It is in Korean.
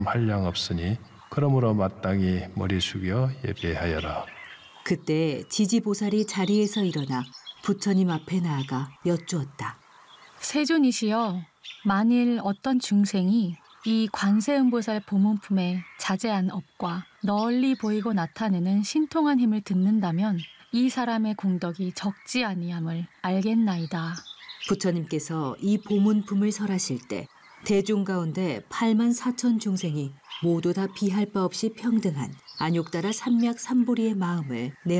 한량 없으니 그러므로 마땅히 머리 숙여 예배하여라. 그때 지지보살이 자리에서 일어나 부처님 앞에 나아가 여쭈었다. 세존이시여, 만일 어떤 중생이 이 관세음보살 보문품의 자제한 업과 널리 보이고 나타내는 신통한 힘을 듣는다면 이 사람의 공덕이 적지 아니함을 알겠나이다. 부처님께서 이 보문품을 설하실 때 대중 가운데 8만 4천 중생이 모두 다 비할 바 없이 평등한 안욕따라 삼맥 삼보리의 마음을 내